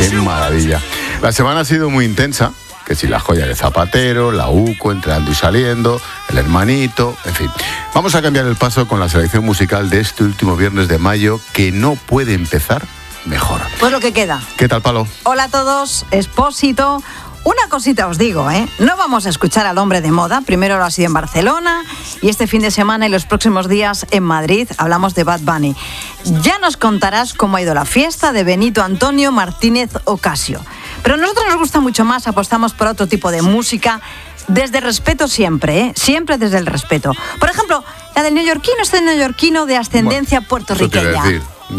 Qué maravilla. La semana ha sido muy intensa. Que si la joya de Zapatero, la UCO, entrando y saliendo, el hermanito, en fin. Vamos a cambiar el paso con la selección musical de este último viernes de mayo, que no puede empezar mejor. Pues lo que queda. ¿Qué tal, Palo? Hola a todos, Expósito. Una cosita os digo, no vamos a escuchar al hombre de moda. Primero lo ha sido en Barcelona y este fin de semana y los próximos días en Madrid hablamos de Bad Bunny. Ya nos contarás cómo ha ido la fiesta de Benito Antonio Martínez Ocasio. Pero a nosotros nos gusta mucho más, apostamos por otro tipo de música, desde el respeto siempre, siempre desde el respeto. Por ejemplo, la del neoyorquino, este neoyorquino de ascendencia puertorriqueña.